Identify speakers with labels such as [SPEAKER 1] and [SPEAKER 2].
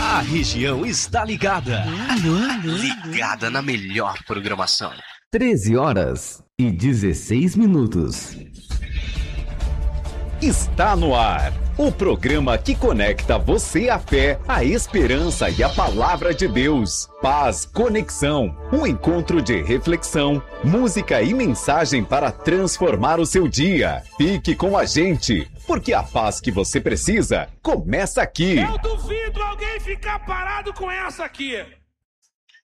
[SPEAKER 1] A região está ligada. Alô? Ligada na melhor programação.
[SPEAKER 2] 13h16.
[SPEAKER 3] Está no ar, o programa que conecta você à fé, à esperança e à palavra de Deus. Paz Conexão, um encontro de reflexão, música e mensagem para transformar o seu dia. Fique com a gente, porque a paz que você precisa começa aqui.
[SPEAKER 4] Eu duvido alguém ficar parado com essa aqui.